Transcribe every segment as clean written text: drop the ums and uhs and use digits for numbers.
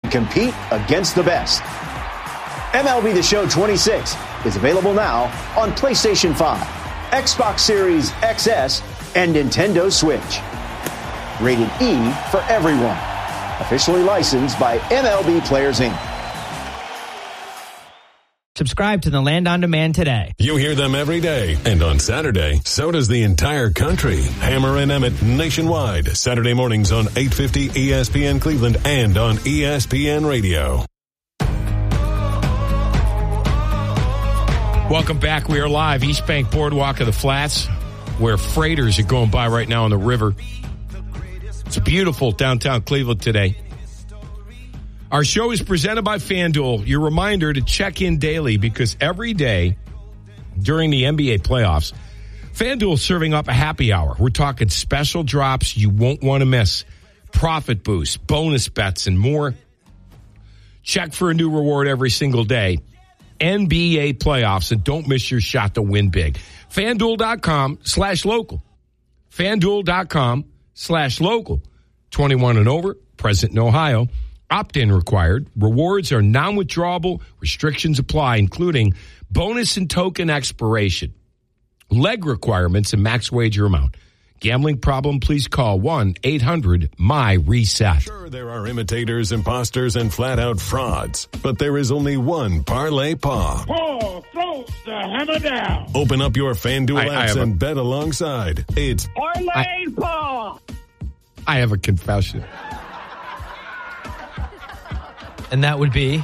compete against the best. MLB The Show 26 is available now on PlayStation 5, Xbox Series XS, and Nintendo Switch. Rated E for everyone. Officially licensed by MLB Players, Inc. Subscribe to the Land on Demand today. You hear them every day. And on Saturday, so does the entire country. Hammer and Emmett nationwide. Saturday mornings on 850 ESPN Cleveland and on ESPN Radio. Welcome back. We are live. East Bank Boardwalk of the Flats, where freighters are going by right now on the river. It's beautiful downtown Cleveland today. Our show is presented by FanDuel. Your reminder to check in daily because every day during the NBA playoffs, FanDuel is serving up a happy hour. We're talking special drops you won't want to miss, profit boosts, bonus bets, and more. Check for a new reward every single day. NBA playoffs, and don't miss your shot to win big. FanDuel.com/local. FanDuel.com/local. 21 and over, present in Ohio. Opt-in required. Rewards are non-withdrawable. Restrictions apply, including bonus and token expiration. Leg requirements and max wager amount. Gambling problem, please call 1-800-MY-RESET. Sure, there are imitators, imposters, and flat-out frauds, but there is only one Parlay Paw. Paw throws the hammer down. Open up your FanDuel apps and bet alongside. It's Parlay Paw. I have a confession. And that would be?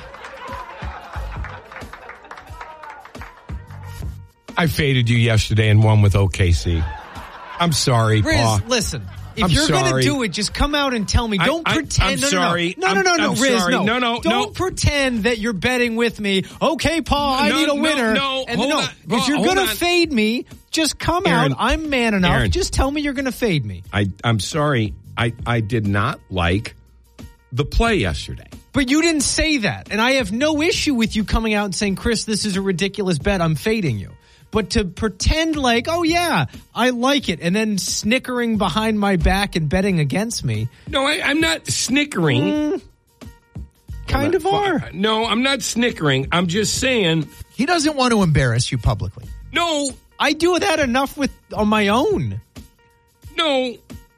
I faded you yesterday and won with OKC. I'm sorry, Riz, Paul. listen. If you're going to do it, just come out and tell me. Don't pretend. I'm sorry. No, Riz, sorry. No. Don't pretend that you're betting with me. Okay, Paul, I need a winner. If you're going to fade me, just come out. I'm man enough. Aaron, just tell me you're going to fade me. I'm sorry. I did not like the play yesterday. But you didn't say that. And I have no issue with you coming out and saying, Chris, this is a ridiculous bet. I'm fading you. But to pretend like, oh, yeah, I like it, and then snickering behind my back and betting against me. No, I'm not snickering. Kind of are. No, I'm not snickering. I'm just saying. He doesn't want to embarrass you publicly. No. I do that enough on my own. No.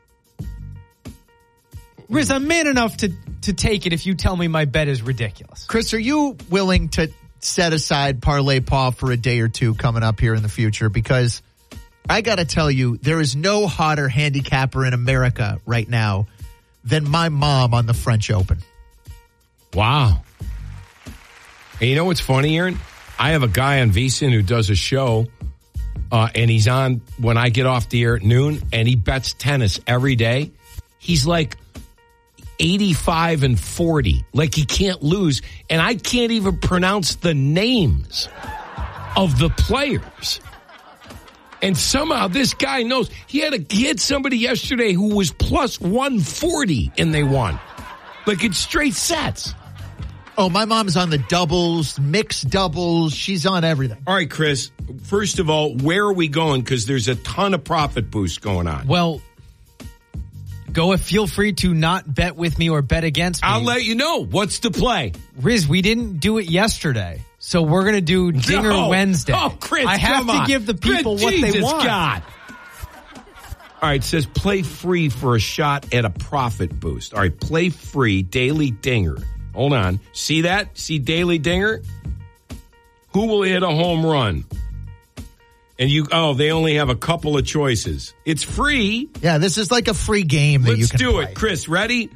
Riz, I'm man enough to take it if you tell me my bet is ridiculous. Chris, are you willing to set aside Parlay Paw for a day or two coming up here in the future? Because I got to tell you, there is no hotter handicapper in America right now than my mom on the French Open. Wow. And you know what's funny, Aaron? I have a guy on VSiN who does a show, and he's on when I get off the air at noon, and he bets tennis every day. He's like 85 and 40. Like he can't lose. And I can't even pronounce the names of the players. And somehow this guy knows. He had somebody yesterday who was plus 140 and they won. Like it's straight sets. Oh, my mom's on the doubles, mixed doubles. She's on everything. All right, Chris. First of all, where are we going? Because there's a ton of profit boost going on. Well, feel free to not bet with me or bet against me. I'll let you know. What's the play? Riz, we didn't do it yesterday, so we're going to do Dinger Wednesday. Oh, Chris, I have to give the people what they want. God. All right, it says play free for a shot at a profit boost. All right, play free, Daily Dinger. Hold on. See that? See Daily Dinger? Who will hit a home run? And they only have a couple of choices. It's free. Yeah, this is like a free game that you can play. Let's do it. Chris, ready?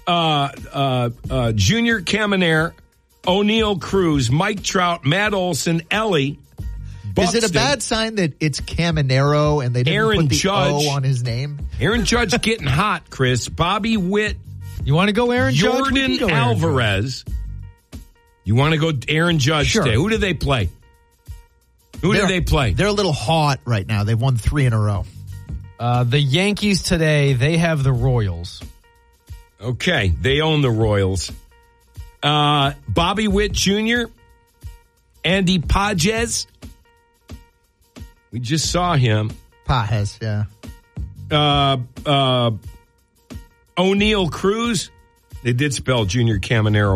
Junior Caminero, O'Neal Cruz, Mike Trout, Matt Olson, Ellie, Buxton. Is it a bad sign that it's Caminero and they didn't put the Judge, O on his name? Aaron Judge getting hot, Chris. Bobby Witt. You want to go Aaron Judge? Jordan Alvarez. You want to go Aaron Judge today? Who do they play? Who do they play? They're a little hot right now. They've won 3 in a row. The Yankees today, they have the Royals. Okay, they own the Royals. Bobby Witt Jr., Andy Pages. We just saw him. Pages, yeah. O'Neal Cruz. They did spell Junior Caminero